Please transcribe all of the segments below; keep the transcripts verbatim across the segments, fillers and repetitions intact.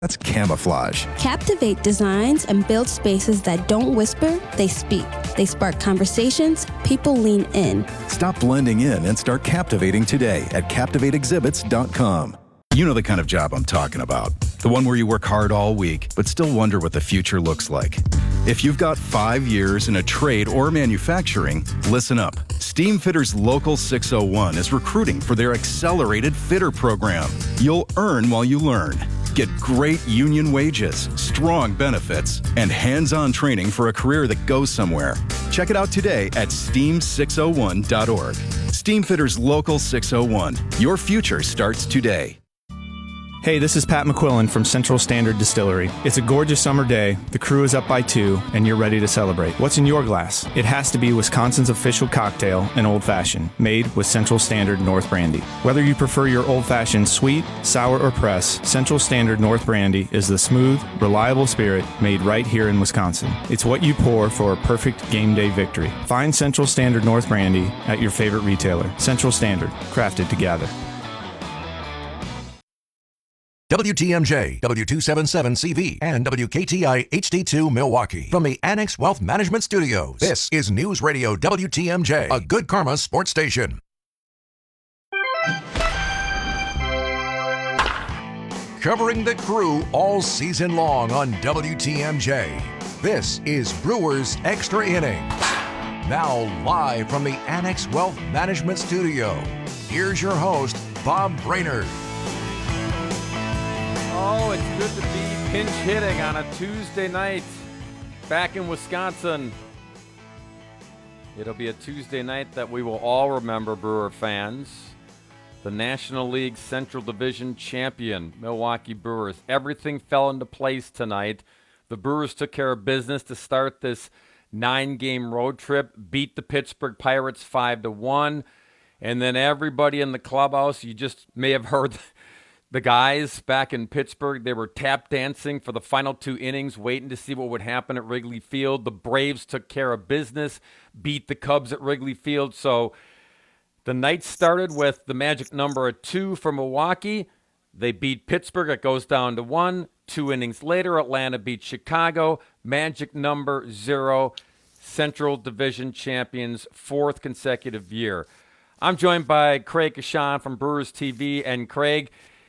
That's camouflage. Captivate designs and build spaces that don't whisper, they speak. They spark conversations, people lean in. Stop blending in and start captivating today at captivate exhibits dot com. You know the kind of job I'm talking about. The one where you work hard all week, but still wonder what the future looks like. If you've got five years in a trade or manufacturing, listen up. Steamfitters Local six oh one is recruiting for their accelerated fitter program. You'll earn while you learn. Get great union wages, strong benefits, and hands-on training for a career that goes somewhere. Check it out today at steam six oh one dot org. Steamfitters Local six oh one. Your future starts today. Hey, this is Pat McQuillan from Central Standard Distillery. It's a gorgeous summer day, the crew is up by two, and you're ready to celebrate. What's in your glass? It has to be Wisconsin's official cocktail, an Old Fashioned, made with Central Standard North Brandy. Whether you prefer your Old Fashioned sweet, sour, or press, Central Standard North Brandy is the smooth, reliable spirit made right here in Wisconsin. It's what you pour for a perfect game day victory. Find Central Standard North Brandy at your favorite retailer. Central Standard, crafted to gather. W T M J, W two seventy-seven C V, and W K T I H D two Milwaukee. From the Annex Wealth Management Studios, this is News Radio W T M J, a Good Karma sports station. Covering the crew all season long on W T M J, this is Brewers Extra Innings. Now live from the Annex Wealth Management Studio, here's your host, Bob Brainerd. Oh, it's good to be pinch hitting on a Tuesday night back in Wisconsin. It'll be a Tuesday night that we will all remember, Brewer fans. The National League Central Division champion, Milwaukee Brewers. Everything fell into place tonight. The Brewers took care of business to start this nine-game road trip, beat the Pittsburgh Pirates five to one, and then everybody in the clubhouse, you just may have heard the guys back in Pittsburgh, they were tap dancing for the final two innings, waiting to see what would happen at Wrigley Field. The Braves took care of business, beat the Cubs at Wrigley Field. So the night started with the magic number of two for Milwaukee. They beat Pittsburgh. It goes down to one. Two innings later, Atlanta beat Chicago. Magic number zero. Central Division champions, fourth consecutive year. I'm joined by Craig Kashan from Brewers T V. And Craig,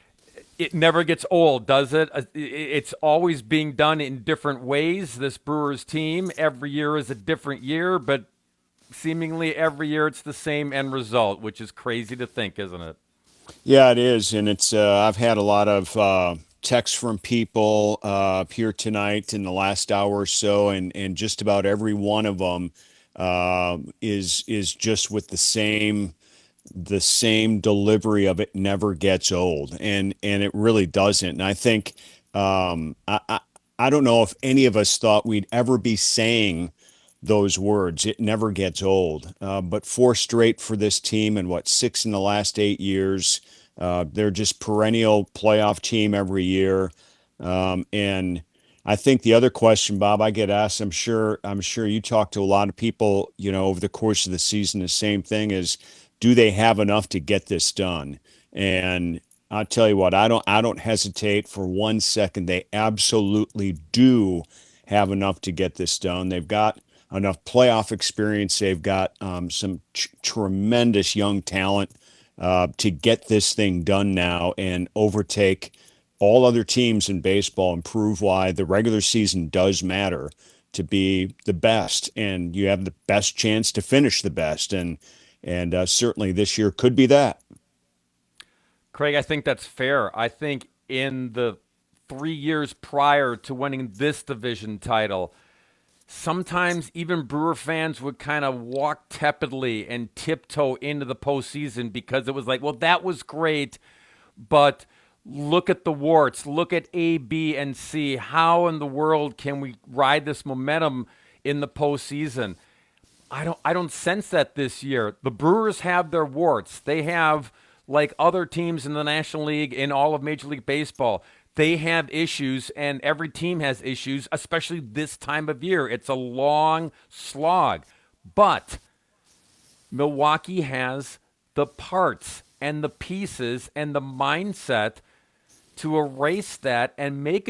it never gets old, does it? It's always being done in different ways. This Brewers team, every year is a different year, but seemingly every year it's the same end result, which is crazy to think, isn't it? Yeah, it is. And it's, uh, I've had a lot of uh, texts from people uh, here tonight in the last hour or so, and, and just about every one of them uh, is, is just with the same the same delivery of it never gets old, and and it really doesn't. And I think um, I, I I don't know if any of us thought we'd ever be saying those words. It never gets old. Uh, but four straight for this team, and what, six in the last eight years. Uh, they're just perennial playoff team every year. Um, and I think the other question, Bob, I get asked, I'm sure I'm sure you talk to a lot of people, you know, over the course of the season. The same thing is, do they have enough to get this done? And I'll tell you what, I don't I don't hesitate for one second. They absolutely do have enough to get this done. They've got enough playoff experience. They've got um, some tr- tremendous young talent uh, to get this thing done now and overtake all other teams in baseball and prove why the regular season does matter to be the best. And you have the best chance to finish the best. And And uh, certainly this year could be that. Craig, I think that's fair. I think in the three years prior to winning this division title, sometimes even Brewer fans would kind of walk tepidly and tiptoe into the postseason because it was like, well, that was great, but look at the warts. Look at A, B, and C. How in the world can we ride this momentum in the postseason? I don't I don't sense that this year. The Brewers have their warts. They have, like other teams in the National League, in all of Major League Baseball, they have issues, and every team has issues, especially this time of year. It's a long slog. But Milwaukee has the parts and the pieces and the mindset to erase that and make